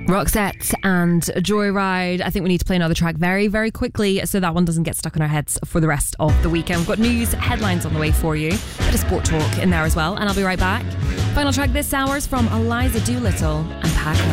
Roxette and Joyride. I think we need to play another track very, very quickly so that one doesn't get stuck in our heads for the rest of the weekend. We've got news, headlines on the way for you. Bit of sport talk in there as well, and I'll be right back. Final track this hour is from Eliza Doolittle and Pac.